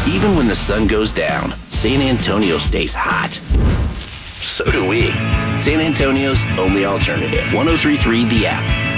Even when the sun goes down, San Antonio stays hot. So do we. San Antonio's only alternative. 103.3 The App.